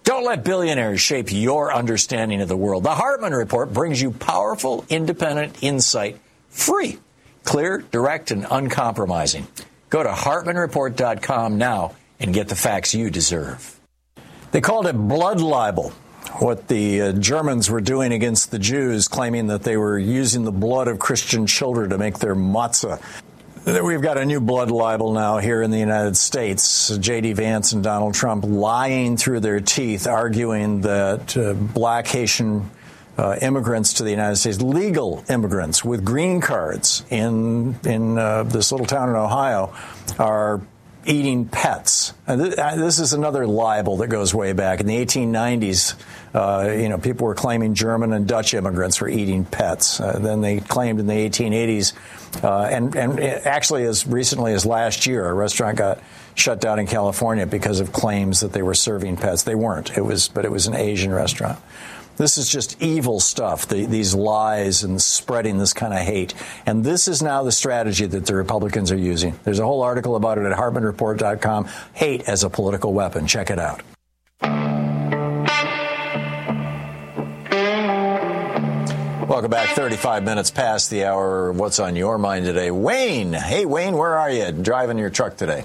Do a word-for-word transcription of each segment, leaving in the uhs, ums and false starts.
Don't let billionaires shape your understanding of the world. The Hartman Report brings you powerful, independent insight, free, clear, direct, and uncompromising. Go to Hartman Report dot com now and get the facts you deserve. They called it blood libel, what the uh, Germans were doing against the Jews, claiming that they were using the blood of Christian children to make their matzah. We've got a new blood libel now here in the United States. J D. Vance and Donald Trump lying through their teeth, arguing that uh, black Haitian uh, immigrants to the United States, legal immigrants with green cards in in uh, this little town in Ohio, are eating pets. And th- this is another libel that goes way back. In the eighteen nineties, uh, you know, people were claiming German and Dutch immigrants were eating pets. Uh, then they claimed in the eighteen eighties, uh, and, and actually as recently as last year, a restaurant got shut down in California because of claims that they were serving pets. They weren't. It was, but it was an Asian restaurant. This is just evil stuff, the, these lies and spreading this kind of hate. And this is now the strategy that the Republicans are using. There's a whole article about it at Hartman Report dot com. Hate as a political weapon. Check it out. Welcome back. thirty-five minutes past the hour. What's on your mind today? Wayne. Hey, Wayne, where are you? Driving your truck today?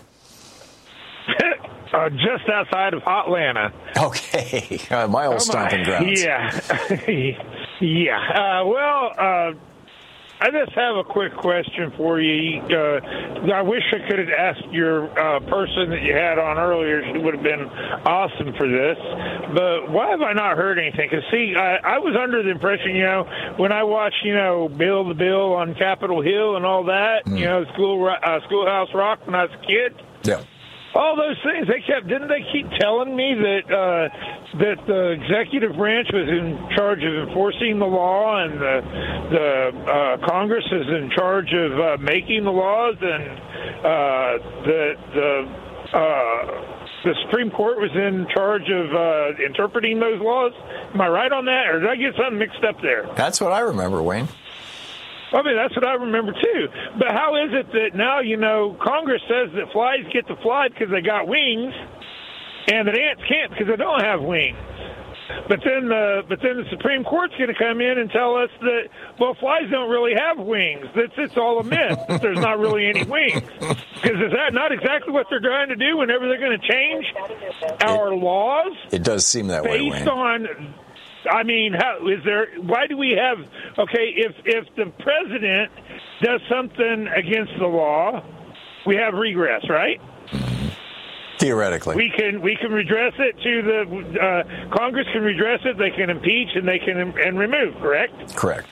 Uh, just outside of Hotlanta. Okay. Uh, my old oh stomping my. grounds. Yeah. yeah. Uh, well, uh, I just have a quick question for you. Uh, I wish I could have asked your uh, person that you had on earlier. She would have been awesome for this. But why have I not heard anything? Because, see, I, I was under the impression, you know, when I watched, you know, Bill the Bill on Capitol Hill and all that, mm. you know, school uh, Schoolhouse Rock when I was a kid. Yeah. All those things, they kept, didn't they keep telling me that uh, that the executive branch was in charge of enforcing the law and the, the uh, Congress is in charge of uh, making the laws and uh, that the, uh, the Supreme Court was in charge of uh, interpreting those laws? Am I right on that, or did I get something mixed up there? That's what I remember, Wayne. I mean, that's what I remember, too. But how is it that now, you know, Congress says that flies get to fly because they got wings, and that ants can't because they don't have wings? But then the but then the Supreme Court's going to come in and tell us that, well, flies don't really have wings. That's it's all a myth. There's not really any wings. Because is that not exactly what they're trying to do whenever they're going to change our it, laws? It does seem that way, Wayne. Based on... I mean, how is there? Why do we have? Okay, if if the president does something against the law, we have regress, right? Theoretically, we can we can redress it to the uh, Congress can redress it. They can impeach and they can and remove. Correct. Correct.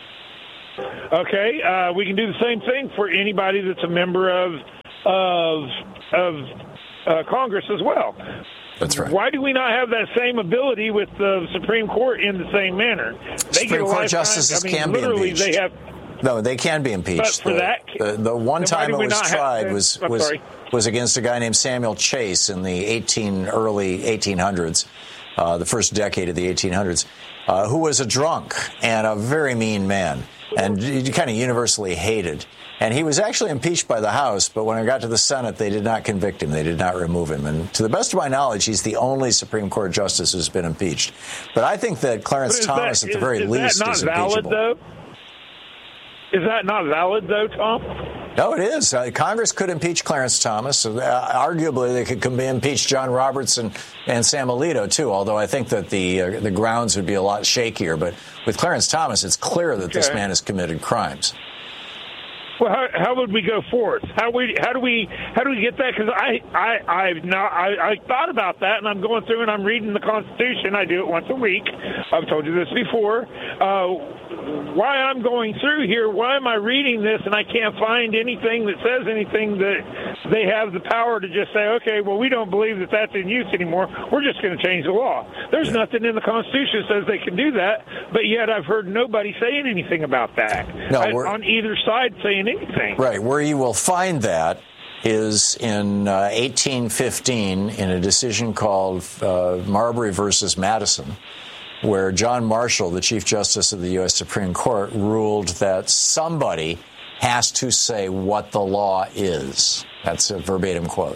Okay, uh, we can do the same thing for anybody that's a member of of of uh, Congress as well. That's right. Why do we not have that same ability with the Supreme Court in the same manner? They Supreme get a Court justices I mean, can be impeached. They have, no, they can be impeached. But for the, that, the, the one time it was tried have, was I'm was sorry. was against a guy named Samuel Chase in the eighteen early eighteen hundreds, uh, the first decade of the eighteen hundreds, uh, who was a drunk and a very mean man, and kind of universally hated. And he was actually impeached by the House, but when it got to the Senate, they did not convict him. They did not remove him. And to the best of my knowledge, he's the only Supreme Court justice who's been impeached. But I think that Clarence Thomas, that, at the is, very is least, that not is valid, impeachable. Though? Is that not valid, though, Tom? No, it is. Uh, Congress could impeach Clarence Thomas. Uh, arguably, they could impeach John Roberts and, and Sam Alito, too, although I think that the uh, the grounds would be a lot shakier. But with Clarence Thomas, it's clear that okay. this man has committed crimes. Well, how, how would we go forth? How we how do we how do we get that? Because I I I've not I, I thought about that, and I'm going through and I'm reading the Constitution. I do it once a week. I've told you this before. Uh, why I'm going through here? Why am I reading this and I can't find anything that says anything that they have the power to just say, okay, well, we don't believe that that's in use anymore. We're just going to change the law. There's yeah. nothing in the Constitution that says they can do that, but yet I've heard nobody saying anything about that. No, I, on either side saying anything. Right. Where you will find that is in uh, eighteen fifteen in a decision called uh, Marbury versus Madison, where John Marshall, the Chief Justice of the U S Supreme Court, ruled that somebody has to say what the law is. That's a verbatim quote.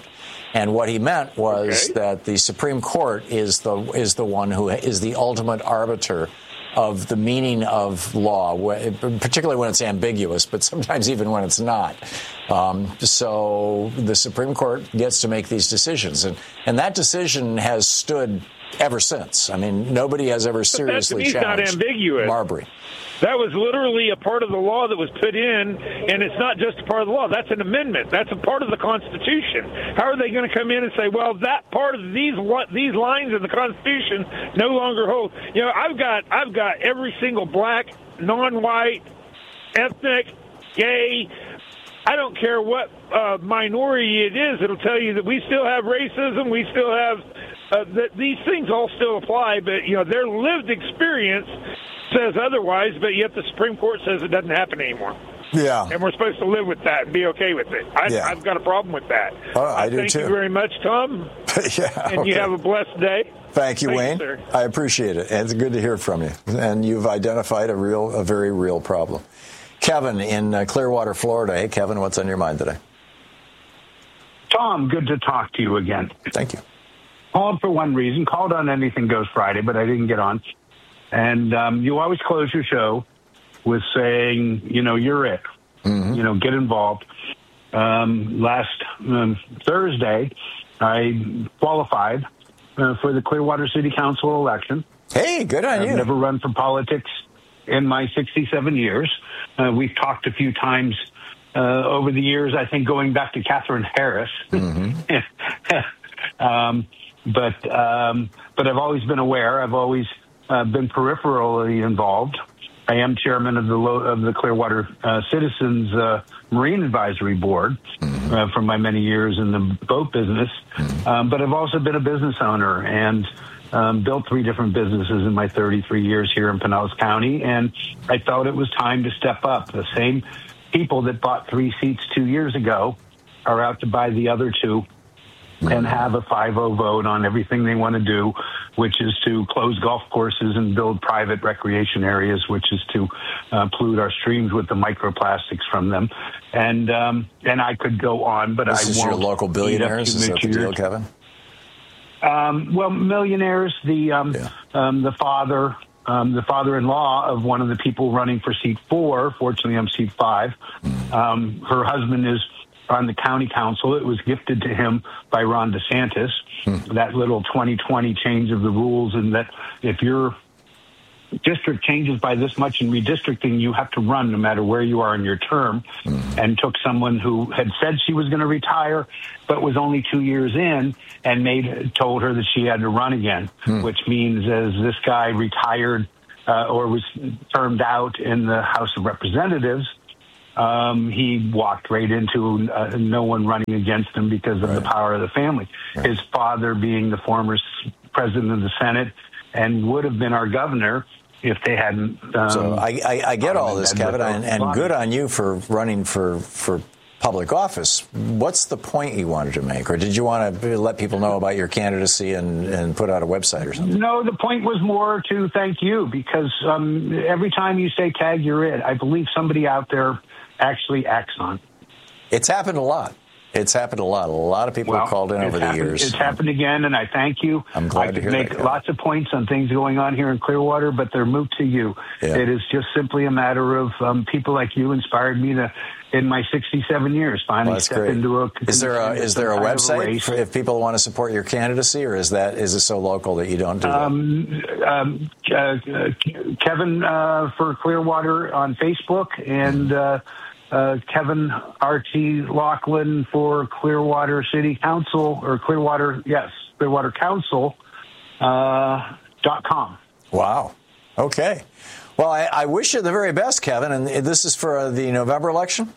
And what he meant was Okay. that the Supreme Court is the is the one who is the ultimate arbiter of the meaning of law, particularly when it's ambiguous, but sometimes even when it's not. Um, so the Supreme Court gets to make these decisions. And, and that decision has stood ever since. I mean, nobody has ever seriously But that, to me, challenged not ambiguous. Marbury. That was literally a part of the law that was put in, and it's not just a part of the law. That's an amendment. That's a part of the Constitution. How are they going to come in and say, well, that part of these these lines of the Constitution no longer hold? You know, I've got I've got every single black, non-white, ethnic, gay, I don't care what uh, minority it is, it'll tell you that we still have racism, we still have, uh, that these things all still apply, but, you know, their lived experience says otherwise, but yet the Supreme Court says it doesn't happen anymore. Yeah. And we're supposed to live with that and be okay with it. I, Yeah. I've got a problem with that. Oh, I do Thank too. you very much, Tom. yeah, and okay. you have a blessed day. Thank you, Thank Wayne. you, sir. I appreciate it. It's good to hear from you. And you've identified a real, a very real problem. Kevin in uh, Clearwater, Florida. Hey, Kevin, what's on your mind today? Tom, good to talk to you again. Thank you. Called for one reason. Called on Anything Goes Friday, but I didn't get on. And um, you always close your show with saying, you know, you're it. Mm-hmm. You know, get involved. Um, last um, Thursday, I qualified uh, for the Clearwater City Council election. Hey, good on I've you. never run for politics in my sixty-seven years. Uh, we've talked a few times uh, over the years, I think going back to Catherine Harris. Mm-hmm. um, but um, but I've always been aware. I've always uh, been peripherally involved. I am chairman of the Lo- of the Clearwater uh, Citizens uh, Marine Advisory Board mm-hmm. uh, for my many years in the boat business. Mm-hmm. Um, but I've also been a business owner and um, built three different businesses in my thirty-three years here in Pinellas County. And I thought it was time to step up. The same people that bought three seats two years ago are out to buy the other two. And have a five oh vote on everything they want to do, which is to close golf courses and build private recreation areas, which is to uh, pollute our streams with the microplastics from them. And um, and I could go on, but this I is won't. Your local billionaires? Is that the deal, Kevin? Um, well, millionaires, the um, yeah. um, the father, um, the father-in-law of one of the people running for seat four. Fortunately, I'm seat five. Mm. Um, her husband is on the county council. It was gifted to him by Ron DeSantis, hmm. that little twenty twenty change of the rules, and that if your district changes by this much in redistricting, you have to run no matter where you are in your term, hmm. and took someone who had said she was going to retire, but was only two years in, and made told her that she had to run again, hmm. which means as this guy retired uh, or was termed out in the House of Representatives, Um, he walked right into uh, no one running against him because of right. the power of the family. Right. His father being the former president of the Senate and would have been our governor if they hadn't. Um, so I, I, I get all this, Kevin, and, and good on you for running for, for public office. What's the point you wanted to make? Or did you want to let people know about your candidacy and, and put out a website or something? No, the point was more to thank you because um, every time you say tag, you're it. I believe somebody out there actually acts on. It's happened a lot. It's happened a lot. A lot of people well, have called in over happened, the years. It's happened again, and I thank you. I'm glad I to hear make that. lots of points on things going on here in Clearwater, but they're moot to you. Yeah. It is just simply a matter of um, people like you inspired me to, in my sixty-seven years, finally well, step great. into a. Is there a is there a website for if people want to support your candidacy, or is that is it so local that you don't do that? Um, um, uh, Kevin uh, for Clearwater on Facebook and. Uh, Uh, Kevin R T Laughlin for Clearwater City Council, or Clearwater, yes, Clearwater Council, uh, dot com. Wow. Okay. Well, I, I wish you the very best, Kevin. And this is for uh, the November election?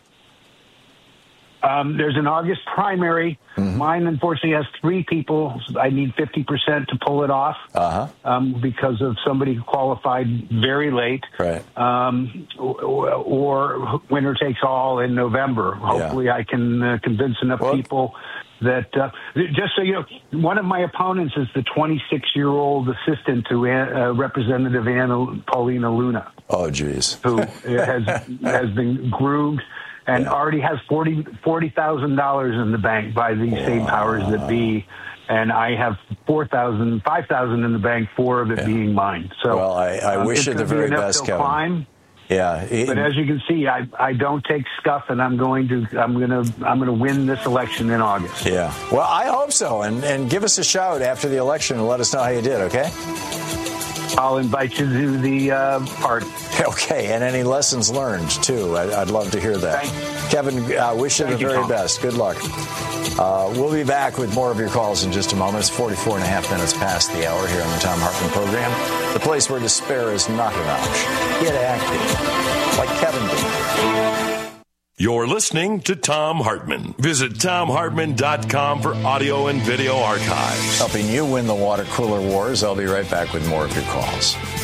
Um, there's an August primary. Mm-hmm. Mine, unfortunately, has three people. I need fifty percent to pull it off uh-huh. um, because of somebody who qualified very late. Right. Um, or, or winner takes all in November. Hopefully yeah. I can uh, convince enough well, people that, uh, just so you know, one of my opponents is the twenty-six-year-old assistant to uh, Representative Anna Paulina Luna. Oh, geez. Who has has been groomed and yeah. already has forty thousand dollars in the bank by these wow. same powers that be. And I have four thousand, five thousand in the bank, four of it yeah. being mine. So, well, I, I um, wish you the very best, Kevin. Climb. Yeah, it, but as you can see, I, I don't take scuff, and I'm going to I'm going to I'm going to win this election in August. Yeah, well, I hope so, and and give us a shout after the election and let us know how you did. Okay. I'll invite you to the uh, party. Okay, and any lessons learned too. I, I'd love to hear that. Thank Kevin, uh, wish you Thank the you, very Tom. best. Good luck. Uh, we'll be back with more of your calls in just a moment. It's forty-four and a half minutes past the hour here on the Tom Hartman program, the place where despair is not an option. Get active, like Kevin did. You're listening to Tom Hartman. Visit tom hartman dot com for audio and video archives. Helping you win the water cooler wars. I'll be right back with more of your calls.